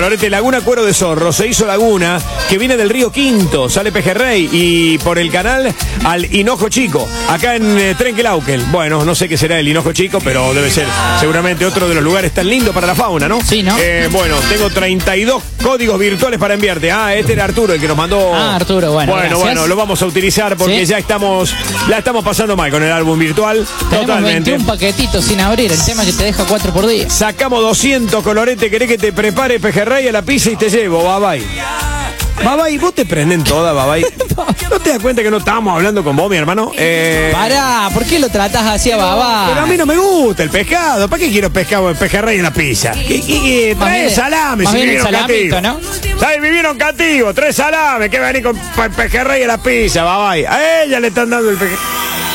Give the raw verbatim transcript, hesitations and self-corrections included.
Colorete, Laguna Cuero de Zorro, se hizo Laguna, que viene del río Quinto, sale Pejerrey y por el canal al Hinojo Chico, acá en eh, Trenquelauquen. Bueno, no sé qué será el Hinojo Chico, pero debe ser seguramente otro de los lugares tan lindos para la fauna, ¿no? Sí, ¿no? Eh, bueno, tengo treinta y dos códigos virtuales para enviarte. Ah, este era Arturo el que nos mandó. Ah, Arturo, bueno. Bueno, gracias. bueno, lo vamos a utilizar porque ¿Sí? ya estamos, la estamos pasando mal con el álbum virtual. Tenemos Totalmente. veintiún paquetitos sin abrir, el tema que te deja cuatro por día. Sacamos doscientos, Colorete, querés que te prepare Pejerrey a la pizza y te llevo, babay. Babay, vos te prenden todas, babay. ¿No te das cuenta que no estábamos hablando con vos, mi hermano? Eh... Pará, ¿por qué lo tratás así a babá? Pero a mí no me gusta el pescado. ¿Para qué quiero pescado, Pejerrey en la pizza? ¿Qué, qué, qué? Más Trae bien- salame, más si bien el vivieron salamito, cativo. ¿no? ¿Sabes? Vivieron cativo, tres salame. ¿Qué venir con pe- Pejerrey en la pizza, babay? A ella le están dando el pejerrey.